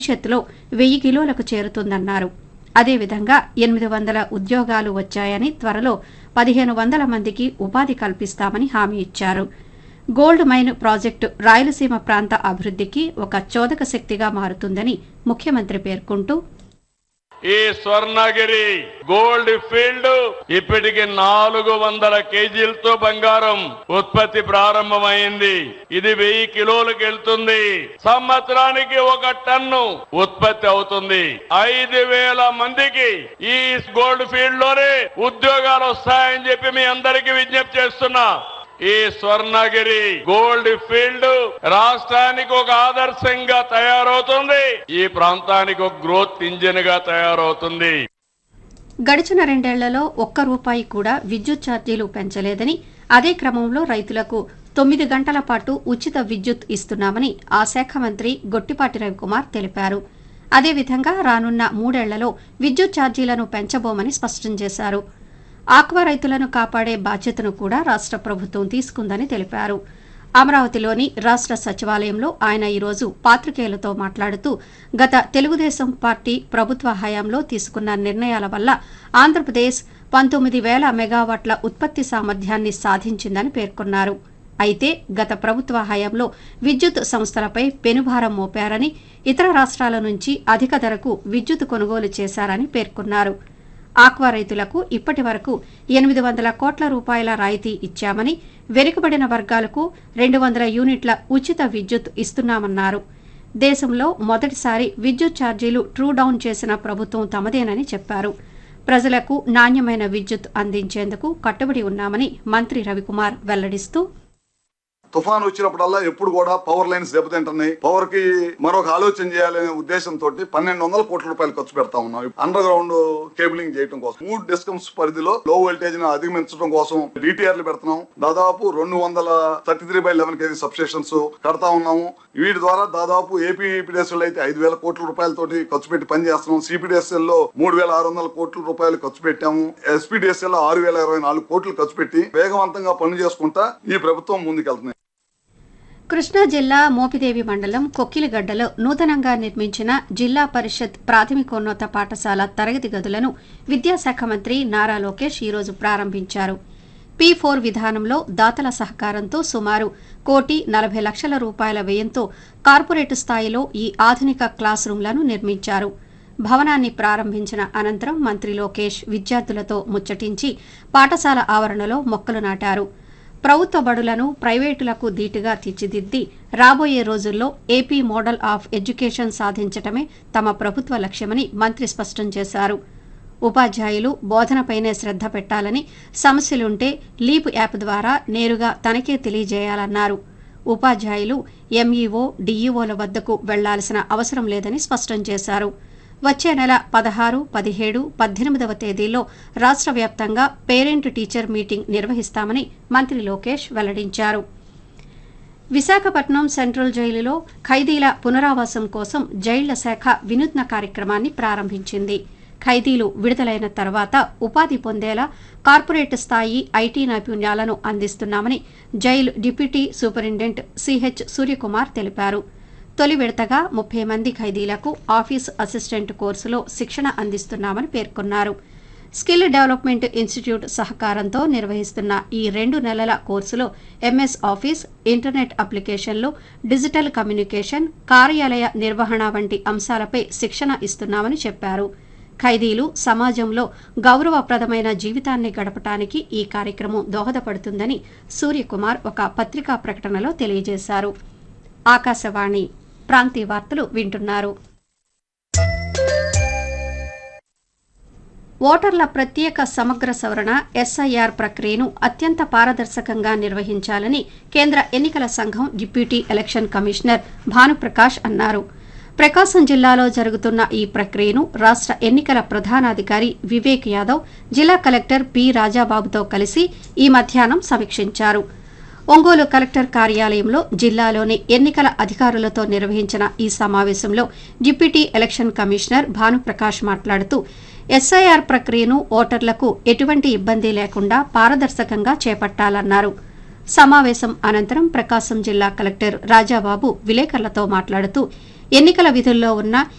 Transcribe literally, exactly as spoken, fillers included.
భవిష్యత్తులో వెయ్యి కిలోలకు చేరుతుందన్నారు. అదేవిధంగా ఎనిమిది వందల ఉద్యోగాలు వచ్చాయని, త్వరలో పదిహేను వందల మందికి ఉపాధి కల్పిస్తామని హామీ ఇచ్చారు. గోల్డ్ మైన్ ప్రాజెక్టు రాయలసీమ ప్రాంత అభివృద్ధికి ఒక చోదక శక్తిగా మారుతుందని ముఖ్యమంత్రి పేర్కొంటూ, ఈ స్వర్ణగిరి గోల్డ్ ఫీల్డ్ ఇప్పటికి నాలుగు వందల కేజీలతో బంగారం ఉత్పత్తి ప్రారంభమైంది. ఇది వెయ్యి కిలోలకు వెళ్తుంది. సంవత్సరానికి ఒక టన్ను ఉత్పత్తి అవుతుంది. ఐదు వేల మందికి ఈ గోల్డ్ ఫీల్డ్ లోనే ఉద్యోగాలు వస్తాయని చెప్పి మీ అందరికీ విజ్ఞప్తి చేస్తున్నా. ఈ స్వర్ణగిరి గోల్డ్ ఫీల్డ్ రాష్ట్రానికి ఒక ఆదర్శంగా తయారవుతుంది. ఈ ప్రాంతానికి ఒక గ్రోత్ ఇంజిన్ గా తయారవుతుంది. గడిచిన రెండేళ్లలో ఒక్క రూపాయి కూడా విద్యుత్ ఛార్జీలు పెంచలేదని, అదే క్రమంలో రైతులకు తొమ్మిది గంటల పాటు ఉచిత విద్యుత్ ఇస్తున్నామని ఆ శాఖ మంత్రి గొట్టిపాటి రవికుమార్ తెలిపారు. అదేవిధంగా రానున్న మూడేళ్లలో విద్యుత్ ఛార్జీలను పెంచబోమని స్పష్టం చేశారు. ఆక్వా రైతులను కాపాడే బాధ్యతను కూడా రాష్ట్ర ప్రభుత్వం తీసుకుందని తెలిపారు. అమరావతిలోని రాష్ట్ర సచివాలయంలో ఆయన ఈరోజు పాత్రికేయులతో మాట్లాడుతూ, గత తెలుగుదేశం పార్టీ ప్రభుత్వ హయాంలో తీసుకున్న నిర్ణయాల వల్ల ఆంధ్రప్రదేశ్ పంతొమ్మిది వేల మెగావాట్ల ఉత్పత్తి సామర్థ్యాన్ని సాధించిందని పేర్కొన్నారు. అయితే గత ప్రభుత్వ హయాంలో విద్యుత్ సంస్థలపై పెనుభారం మోపారని, ఇతర రాష్ట్రాల నుంచి అధిక ధరకు విద్యుత్ కొనుగోలు చేశారని పేర్కొన్నారు. ఆక్వా రైతులకు ఇప్పటి వరకు ఎనిమిది వందల కోట్ల రూపాయల రాయితీ ఇచ్చామని, వెనుకబడిన వర్గాలకు రెండు వందల యూనిట్ల ఉచిత విద్యుత్ ఇస్తున్నామన్నారు. దేశంలో మొదటిసారి విద్యుత్ ఛార్జీలు ట్రూ డౌన్ చేసిన ప్రభుత్వం తమదేనని చెప్పారు. ప్రజలకు నాణ్యమైన విద్యుత్ అందించేందుకు కట్టుబడి ఉన్నామని మంత్రి రవికుమార్ వెల్లడిస్తూ, తుఫాన్ వచ్చినప్పుడల్లా ఎప్పుడు కూడా పవర్ లైన్స్ దెబ్బతింటున్నాయి. పవర్ కి మరొక ఆలోచన చేయాలనే ఉద్దేశంతో పన్నెండు వందల కోట్ల రూపాయలు ఖర్చు పెడతా ఉన్నాం అండర్ గ్రౌండ్ కేబులింగ్ చేయడం కోసం. మూడు డిస్కమ్స్ పరిధిలో లో వోల్టేజ్ ను అధిగమించడం కోసం డిటిఆర్లు పెడుతున్నాం. దాదాపు రెండు వందల thirty three by eleven KG sub stations కడతా ఉన్నాము. వీటి ద్వారా దాదాపు ఏపీ ఈపీడీఎస్ఎల్ అయితే ఐదు వేల కోట్ల రూపాయలతోటి ఖర్చు పెట్టి పనిచేస్తున్నాం. సిపిడిఎస్ఎల్ లో మూడు వేల ఆరు వందల కోట్ల రూపాయలు ఖర్చు పెట్టాము. ఎస్పీడీఎస్ఎల్ లో ఆరు వేల ఇరవై నాలుగు కోట్లు ఖర్చు పెట్టి వేగవంతంగా పనులు చేసుకుంటా ఈ ప్రభుత్వం ముందుకెళ్తుంది. కృష్ణా జిల్లా మోపిదేవి మండలం కొక్కిలిగడ్డలో నూతనంగా నిర్మించిన జిల్లా పరిషత్ ప్రాథమికోన్నత పాఠశాల తరగతి గదులను విద్యాశాఖ మంత్రి నారా లోకేష్ ఈరోజు ప్రారంభించారు. పీ ఫోర్ విధానంలో దాతల సహకారంతో సుమారు కోటి నలభై లక్షల రూపాయల వ్యయంతో కార్పొరేట్ స్థాయిలో ఈ ఆధునిక క్లాస్ రూంలను నిర్మించారు. భవనాన్ని ప్రారంభించిన అనంతరం మంత్రి లోకేష్ విద్యార్థులతో ముచ్చటించి పాఠశాల ఆవరణలో మొక్కలు నాటారు. ప్రభుత్వ బడులను ప్రైవేటులకు ధీటుగా తీర్చిదిద్ది రాబోయే రోజుల్లో ఏపీ మోడల్ ఆఫ్ ఎడ్యుకేషన్ సాధించటమే తమ ప్రభుత్వ లక్ష్యమని మంత్రి స్పష్టం చేశారు. ఉపాధ్యాయులు బోధనపైనే శ్రద్ధ పెట్టాలని, సమస్యలుంటే లీప్ యాప్ ద్వారా నేరుగా తనకే తెలియజేయాలన్నారు. ఉపాధ్యాయులు ఎంఈఓ, డీఈఓల వద్దకు వెళ్లాల్సిన అవసరం లేదని స్పష్టం చేశారు. వచ్చే నెల పదహారు, పదిహేడు, పద్దెనిమిదవ తేదీల్లో రాష్ట్ర వ్యాప్తంగా పేరెంట్ టీచర్ మీటింగ్ నిర్వహిస్తామని మంత్రి లోకేష్ వెల్లడించారు. విశాఖపట్నం సెంట్రల్ జైలులో ఖైదీల పునరావాసం కోసం జైళ్ల శాఖ వినూత్న కార్యక్రమాన్ని ప్రారంభించింది. ఖైదీలు విడుదలైన తర్వాత ఉపాధి పొందేలా కార్పొరేట్ స్థాయి ఐటీ నైపుణ్యాలను అందిస్తున్నామని jail deputy superintendent CH Suryakumar తెలిపారు. తొలి విడతగా ముప్పై మంది ఖైదీలకు ఆఫీస్ అసిస్టెంట్ కోర్సులో శిక్షణ అందిస్తున్నామని పేర్కొన్నారు. స్కిల్ డెవలప్మెంట్ ఇన్స్టిట్యూట్ సహకారంతో నిర్వహిస్తున్న ఈ రెండు నెలల కోర్సులో ఎంఎస్ ఆఫీస్, ఇంటర్నెట్ అప్లికేషన్లు, డిజిటల్ కమ్యూనికేషన్, కార్యాలయ నిర్వహణ వంటి అంశాలపై శిక్షణ ఇస్తున్నామని చెప్పారు. ఖైదీలు సమాజంలో గౌరవప్రదమైన జీవితాన్ని గడపటానికి ఈ కార్యక్రమం దోహదపడుతుందని సూర్యకుమార్ ఒక పత్రికా ప్రకటనలో తెలియజేశారు. ఆకాశవాణి ప్రాంతీయ వార్తలు వింటున్నారు. ఓటర్ల ప్రత్యేక సమగ్ర సవరణ ఎస్ఐఆర్ ప్రక్రియను అత్యంత పారదర్శకంగా నిర్వహించాలని కేంద్ర ఎన్నికల సంఘం డిప్యూటీ ఎలక్షన్ కమిషనర్ భానుప్రకాష్ అన్నారు. ప్రకాశం జిల్లాలో జరుగుతున్న ఈ ప్రక్రియను రాష్ట్ర ఎన్నికల ప్రధానాధికారి వివేక్ యాదవ్ జిల్లా కలెక్టర్ పి రాజాబాబుతో కలిసి ఈ మధ్యాహ్నం సమీక్షించారు. ఒంగోలు కలెక్టర్ కార్యాలయంలో జిల్లాలోని ఎన్నికల అధికారులతో నిర్వహించిన ఈ సమావేశంలో డిప్యూటీ ఎలక్షన్ కమిషనర్ భానుప్రకాష్ మాట్లాడుతూ, ఎస్ఐఆర్ ప్రక్రియను ఓటర్లకు ఎటువంటి ఇబ్బంది లేకుండా పారదర్శకంగా చేపట్టాలన్నారు. సమావేశం అనంతరం ప్రకాశం జిల్లా కలెక్టర్ రాజాబాబు విలేకరులతో మాట్లాడుతూ, ఎన్నికల విధుల్లో ఉన్న